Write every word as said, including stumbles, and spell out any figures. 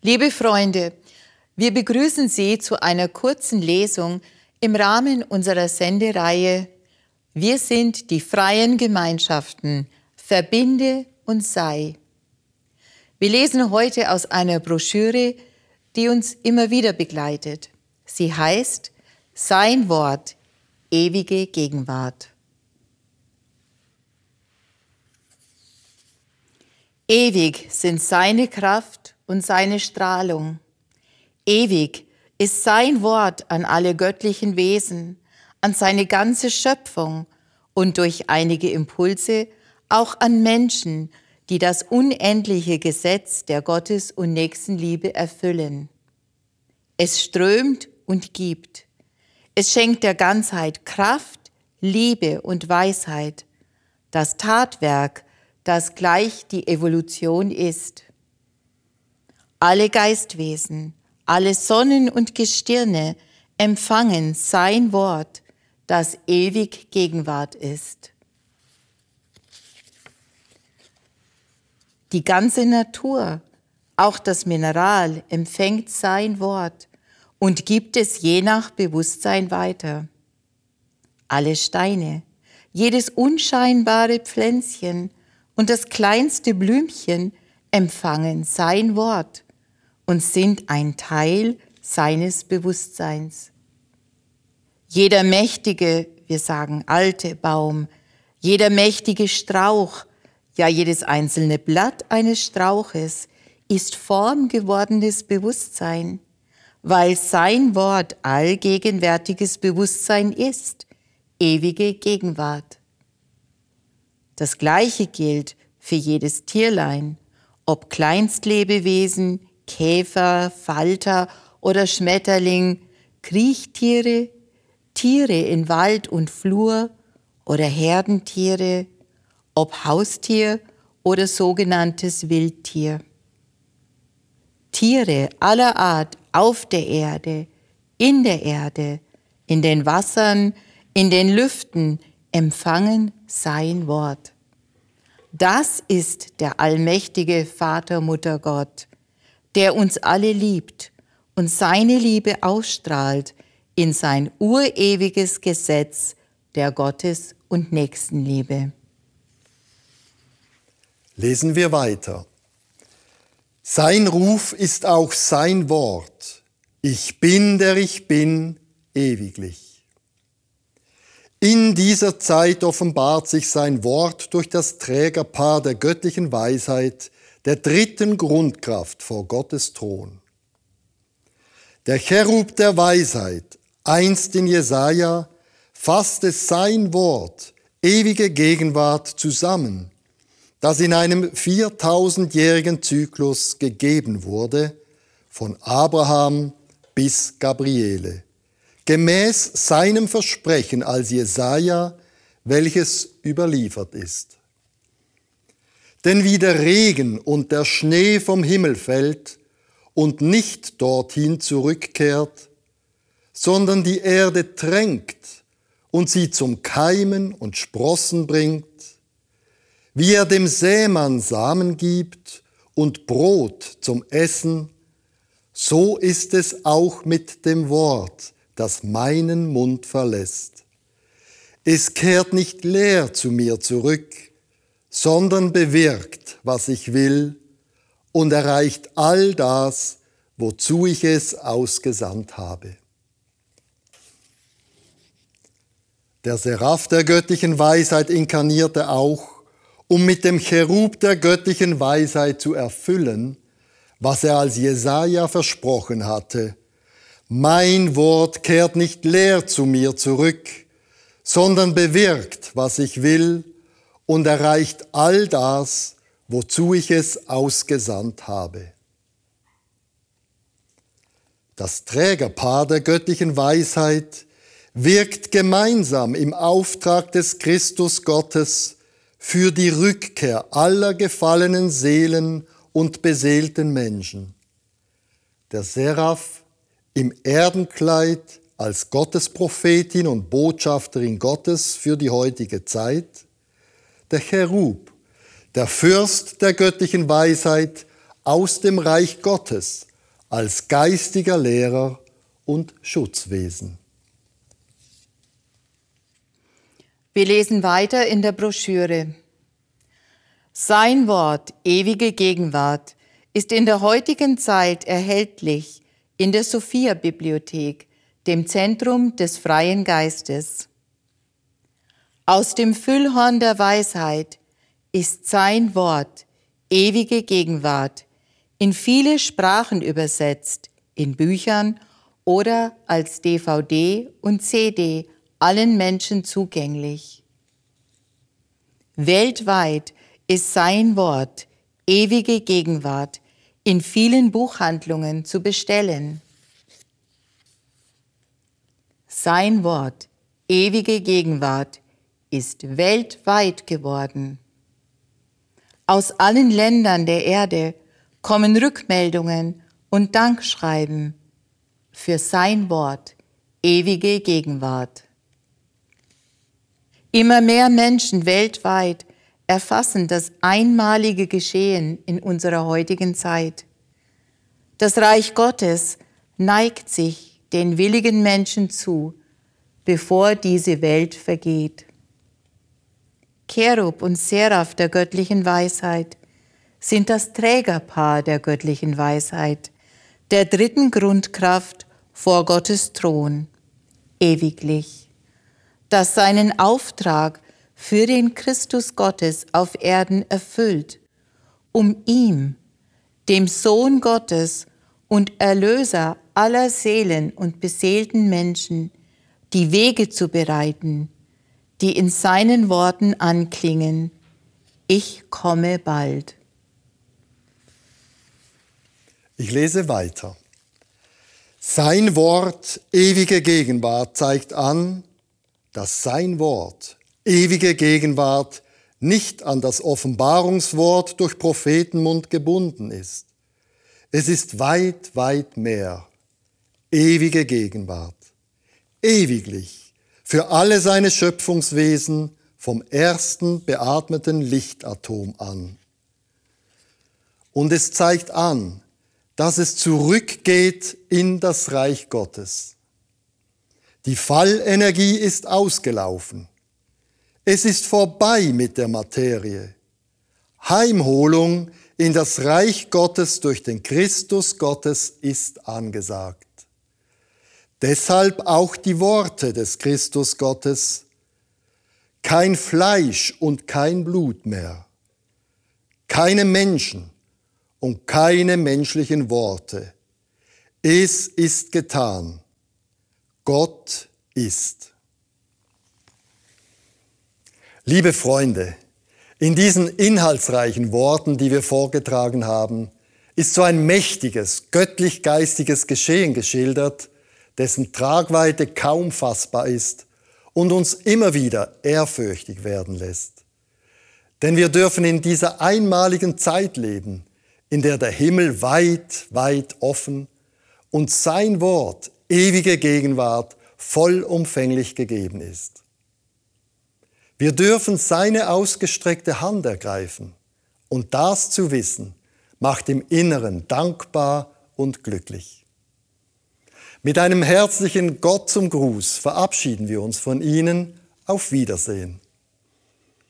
Liebe Freunde, wir begrüßen Sie zu einer kurzen Lesung im Rahmen unserer Sendereihe Wir sind die freien Gemeinschaften, verbinde und sei. Wir lesen heute aus einer Broschüre, die uns immer wieder begleitet. Sie heißt Sein Wort, ewige Gegenwart. Ewig sind seine Kraft und seine Strahlung. Ewig ist sein Wort an alle göttlichen Wesen, an seine ganze Schöpfung und durch einige Impulse auch an Menschen, die das unendliche Gesetz der Gottes- und Nächstenliebe erfüllen. Es strömt und gibt. Es schenkt der Ganzheit Kraft, Liebe und Weisheit, das Tatwerk, das gleich die Evolution ist. Alle Geistwesen, alle Sonnen und Gestirne empfangen sein Wort, das ewig Gegenwart ist. Die ganze Natur, auch das Mineral, empfängt sein Wort und gibt es je nach Bewusstsein weiter. Alle Steine, jedes unscheinbare Pflänzchen und das kleinste Blümchen empfangen sein Wort und sind ein Teil seines Bewusstseins. Jeder mächtige, wir sagen alte Baum, jeder mächtige Strauch, ja jedes einzelne Blatt eines Strauches ist formgewordenes Bewusstsein, weil sein Wort allgegenwärtiges Bewusstsein ist, ewige Gegenwart. Das Gleiche gilt für jedes Tierlein, ob Kleinstlebewesen, Käfer, Falter oder Schmetterling, Kriechtiere, Tiere in Wald und Flur oder Herdentiere, ob Haustier oder sogenanntes Wildtier. Tiere aller Art auf der Erde, in der Erde, in den Wassern, in den Lüften empfangen sein Wort. Das ist der allmächtige Vater, Mutter Gott, der uns alle liebt und seine Liebe ausstrahlt in sein urewiges Gesetz der Gottes- und Nächstenliebe. Lesen wir weiter. Sein Ruf ist auch sein Wort. Ich bin, der ich bin, ewiglich. In dieser Zeit offenbart sich sein Wort durch das Trägerpaar der göttlichen Weisheit, der dritten Grundkraft vor Gottes Thron. Der Cherub der Weisheit, einst in Jesaja, fasste sein Wort, ewige Gegenwart, zusammen, das in einem viertausendjährigen Zyklus gegeben wurde, von Abraham bis Gabriele, gemäß seinem Versprechen als Jesaja, welches überliefert ist. Denn wie der Regen und der Schnee vom Himmel fällt und nicht dorthin zurückkehrt, sondern die Erde tränkt und sie zum Keimen und Sprossen bringt, wie er dem Sämann Samen gibt und Brot zum Essen, so ist es auch mit dem Wort, das meinen Mund verlässt. Es kehrt nicht leer zu mir zurück, sondern bewirkt, was ich will, und erreicht all das, wozu ich es ausgesandt habe. Der Seraph der göttlichen Weisheit inkarnierte auch, um mit dem Cherub der göttlichen Weisheit zu erfüllen, was er als Jesaja versprochen hatte. Mein Wort kehrt nicht leer zu mir zurück, sondern bewirkt, was ich will, und erreicht all das, wozu ich es ausgesandt habe. Das Trägerpaar der göttlichen Weisheit wirkt gemeinsam im Auftrag des Christus Gottes für die Rückkehr aller gefallenen Seelen und beseelten Menschen. Der Seraph im Erdenkleid als Gottesprophetin und Botschafterin Gottes für die heutige Zeit, der Cherub, der Fürst der göttlichen Weisheit aus dem Reich Gottes als geistiger Lehrer und Schutzwesen. Wir lesen weiter in der Broschüre. Sein Wort, ewige Gegenwart, ist in der heutigen Zeit erhältlich in der Sophia-Bibliothek, dem Zentrum des freien Geistes. Aus dem Füllhorn der Weisheit ist sein Wort, ewige Gegenwart, in viele Sprachen übersetzt, in Büchern oder als D V D und C D allen Menschen zugänglich. Weltweit ist sein Wort, ewige Gegenwart, in vielen Buchhandlungen zu bestellen. Sein Wort, ewige Gegenwart, ist weltweit geworden. Aus allen Ländern der Erde kommen Rückmeldungen und Dankschreiben für sein Wort, ewige Gegenwart. Immer mehr Menschen weltweit erfassen das einmalige Geschehen in unserer heutigen Zeit. Das Reich Gottes neigt sich den willigen Menschen zu, bevor diese Welt vergeht. Cherub und Seraph der göttlichen Weisheit sind das Trägerpaar der göttlichen Weisheit, der dritten Grundkraft vor Gottes Thron, ewiglich, das seinen Auftrag für den Christus Gottes auf Erden erfüllt, um ihm, dem Sohn Gottes und Erlöser aller Seelen und beseelten Menschen, die Wege zu bereiten, die in seinen Worten anklingen: Ich komme bald. Ich lese weiter. Sein Wort, ewige Gegenwart, zeigt an, dass sein Wort, ewige Gegenwart, nicht an das Offenbarungswort durch Prophetenmund gebunden ist. Es ist weit, weit mehr. Ewige Gegenwart. Ewiglich. Für alle seine Schöpfungswesen vom ersten beatmeten Lichtatom an. Und es zeigt an, dass es zurückgeht in das Reich Gottes. Die Fallenergie ist ausgelaufen. Es ist vorbei mit der Materie. Heimholung in das Reich Gottes durch den Christus Gottes ist angesagt. Deshalb auch die Worte des Christus Gottes: Kein Fleisch und kein Blut mehr, keine Menschen und keine menschlichen Worte. Es ist getan. Gott ist. Liebe Freunde, in diesen inhaltsreichen Worten, die wir vorgetragen haben, ist so ein mächtiges, göttlich-geistiges Geschehen geschildert, dessen Tragweite kaum fassbar ist und uns immer wieder ehrfürchtig werden lässt. Denn wir dürfen in dieser einmaligen Zeit leben, in der der Himmel weit, weit offen und sein Wort, ewige Gegenwart, vollumfänglich gegeben ist. Wir dürfen seine ausgestreckte Hand ergreifen, und das zu wissen, macht im Inneren dankbar und glücklich. Mit einem herzlichen Gott zum Gruß verabschieden wir uns von Ihnen. Auf Wiedersehen.